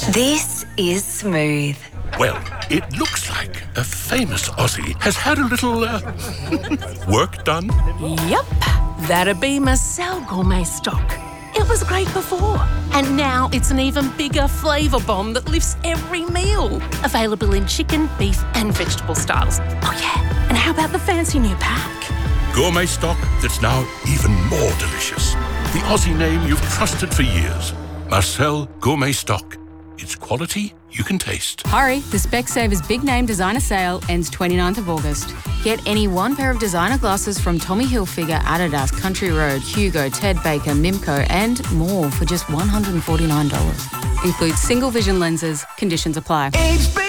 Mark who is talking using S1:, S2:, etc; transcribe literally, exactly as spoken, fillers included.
S1: This is smooth.
S2: Well, it looks like a famous Aussie has had a little uh, work done.
S3: Yep, that'd be Marcel Gourmet Stock. It was great before, and now it's an even bigger flavour bomb that lifts every meal. Available in chicken, beef and vegetable styles. Oh yeah, and how about the fancy new pack?
S2: Gourmet stock that's now even more delicious. The Aussie name you've trusted for years. Marcel Gourmet Stock. It's quality you can taste.
S4: Hurry, the Specsavers Big Name Designer Sale ends twenty-ninth of August. Get any one pair of designer glasses from Tommy Hilfiger, Adidas, Country Road, Hugo, Ted Baker, Mimco and more for just one hundred forty-nine dollars. Includes single vision lenses. Conditions apply.